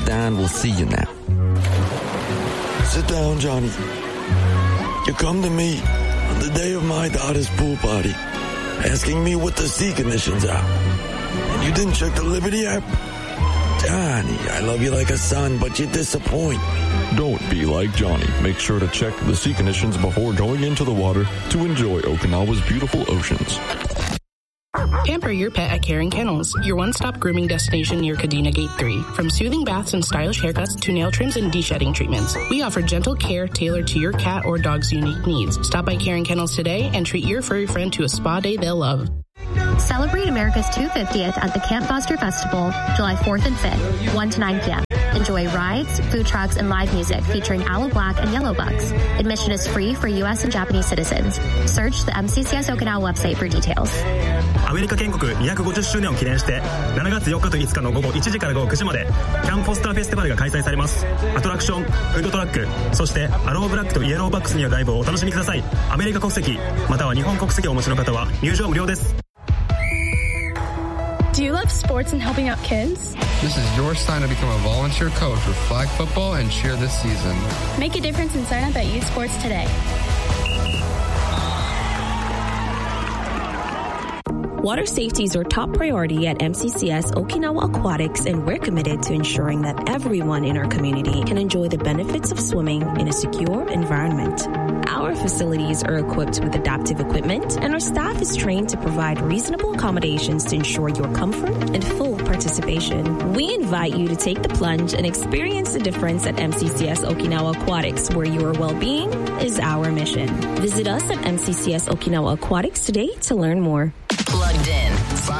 Stan will see you now. Sit down, Johnny. You come to me on the day of my daughter's pool party, asking me what the sea conditions are. And you didn't check the Liberty app? Johnny, I love you like a son, but you disappoint me. Don't be like Johnny. Make sure to check the sea conditions before going into the water to enjoy Okinawa's beautiful oceans. Pamper your pet at Caring Kennels, your one-stop grooming destination near Kadena Gate 3. From soothing baths and stylish haircuts to nail trims and de-shedding treatments, we offer gentle care tailored to your cat or dog's unique needs. Stop by Caring Kennels today and treat your furry friend to a spa day they'll love. Celebrate America's 250th at the Camp Foster Festival, July 4th and 5th, 1 to 9 p.m. Enjoy rides, food trucks, and live music featuring Aloe Black and Yellow Bugs. Admission is free for U.S. and Japanese citizens. Search the MCCS Okinawa website for details. アメリカ建国250周年を記念して7月4日と5日の午後1時から午後9時までキャンプフォスターフェスティバルが開催されます。アトラクション、フードトラック、そしてアローブラックとイエローバックスによるライブをお楽しみください。アメリカ国籍または日本国籍をお持ちの方は入場無料です。 Do you love sports and helping out kids? This is your sign to become a volunteer coach with flag football and cheer this season. Make a difference and sign up at Youth Sports today. Water safety is our top priority at MCCS Okinawa Aquatics, and we're committed to ensuring that everyone in our community can enjoy the benefits of swimming in a secure environment. Our facilities are equipped with adaptive equipment, and our staff is trained to provide reasonable accommodations to ensure your comfort and full participation. We invite you to take the plunge and experience the difference at MCCS Okinawa Aquatics, where your well-being is our mission. Visit us at MCCS Okinawa Aquatics today to learn more. Plugged in.